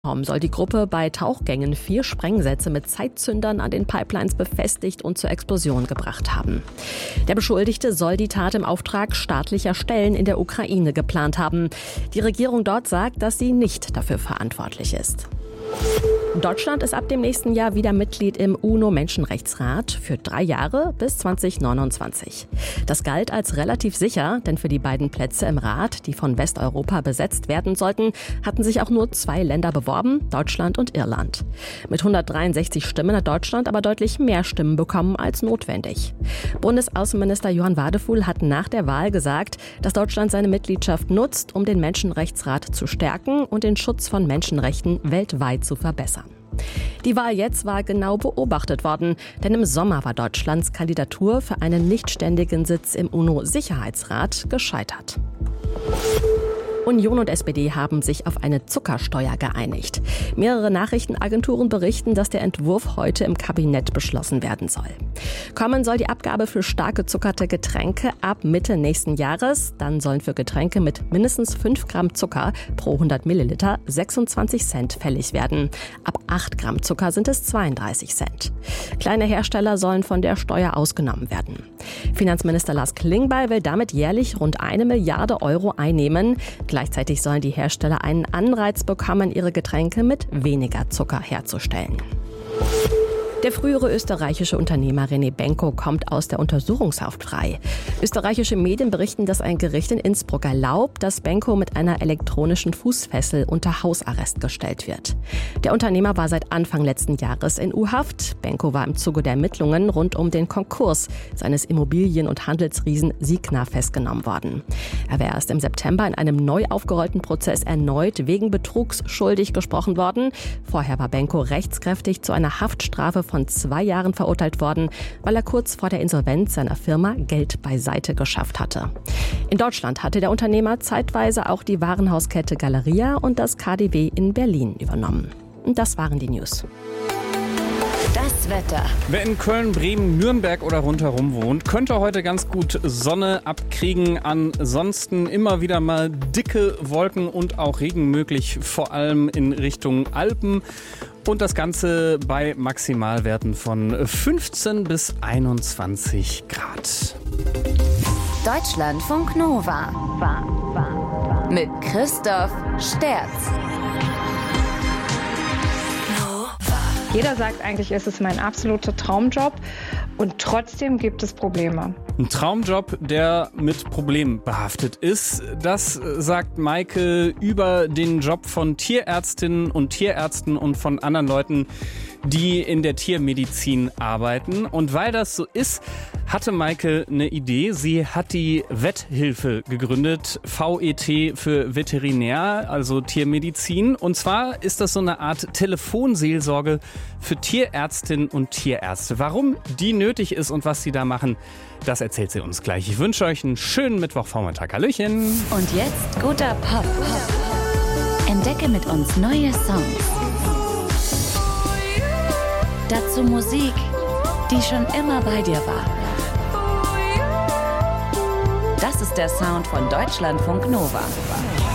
Soll die Gruppe bei Tauchgängen 4 Sprengsätze mit Zeitzündern an den Pipelines befestigt und zur Explosion gebracht haben. Der Beschuldigte soll die Tat im Auftrag staatlicher Stellen in der Ukraine geplant haben. Die Regierung dort sagt, dass sie nicht dafür verantwortlich ist. Deutschland ist ab dem nächsten Jahr wieder Mitglied im UNO-Menschenrechtsrat für 3 Jahre bis 2029. Das galt als relativ sicher, denn für die beiden Plätze im Rat, die von Westeuropa besetzt werden sollten, hatten sich auch nur 2 Länder beworben, Deutschland und Irland. Mit 163 Stimmen hat Deutschland aber deutlich mehr Stimmen bekommen als notwendig. Bundesaußenminister Johann Wadefuhl hat nach der Wahl gesagt, dass Deutschland seine Mitgliedschaft nutzt, um den Menschenrechtsrat zu stärken und den Schutz von Menschenrechten weltweit zu verbessern. Die Wahl jetzt war genau beobachtet worden, denn im Sommer war Deutschlands Kandidatur für einen nichtständigen Sitz im UNO-Sicherheitsrat gescheitert. Union und SPD haben sich auf eine Zuckersteuer geeinigt. Mehrere Nachrichtenagenturen berichten, dass der Entwurf heute im Kabinett beschlossen werden soll. Kommen soll die Abgabe für stark gezuckerte Getränke ab Mitte nächsten Jahres. Dann sollen für Getränke mit mindestens 5 Gramm Zucker pro 100 Milliliter 26 Cent fällig werden. Ab 8 Gramm Zucker sind es 32 Cent. Kleine Hersteller sollen von der Steuer ausgenommen werden. Finanzminister Lars Klingbeil will damit jährlich rund 1 Milliarde Euro einnehmen. Gleichzeitig sollen die Hersteller einen Anreiz bekommen, ihre Getränke mit weniger Zucker herzustellen. Der frühere österreichische Unternehmer René Benko kommt aus der Untersuchungshaft frei. Österreichische Medien berichten, dass ein Gericht in Innsbruck erlaubt, dass Benko mit einer elektronischen Fußfessel unter Hausarrest gestellt wird. Der Unternehmer war seit Anfang letzten Jahres in U-Haft. Benko war im Zuge der Ermittlungen rund um den Konkurs seines Immobilien- und Handelsriesen Signa festgenommen worden. Er wäre erst im September in einem neu aufgerollten Prozess erneut wegen Betrugs schuldig gesprochen worden. Vorher war Benko rechtskräftig zu einer Haftstrafe von 2 Jahren verurteilt worden, weil er kurz vor der Insolvenz seiner Firma Geld beiseite geschafft hatte. In Deutschland hatte der Unternehmer zeitweise auch die Warenhauskette Galeria und das KaDeWe in Berlin übernommen. Und das waren die News. Das Wetter. Wer in Köln, Bremen, Nürnberg oder rundherum wohnt, könnte heute ganz gut Sonne abkriegen. Ansonsten immer wieder mal dicke Wolken und auch Regen möglich, vor allem in Richtung Alpen. Und das Ganze bei Maximalwerten von 15 bis 21 Grad. Deutschlandfunk Nova. Mit Christoph Sterz. Jeder sagt eigentlich, es ist mein absoluter Traumjob und trotzdem gibt es Probleme. Ein Traumjob, der mit Problemen behaftet ist. Das sagt Maike über den Job von Tierärztinnen und Tierärzten und von anderen Leuten, die in der Tiermedizin arbeiten. Und weil das so ist, hatte Maike eine Idee. Sie hat die Vetthilfe gegründet, VET für Veterinär, also Tiermedizin. Und zwar ist das so eine Art Telefonseelsorge für Tierärztinnen und Tierärzte. Warum die nötig ist und was sie da machen, das erzählt sie uns gleich. Ich wünsche euch einen schönen Mittwochvormittag. Hallöchen. Und jetzt guter Pop. Entdecke mit uns neue Songs. Dazu Musik, die schon immer bei dir war. Das ist der Sound von Deutschlandfunk Nova.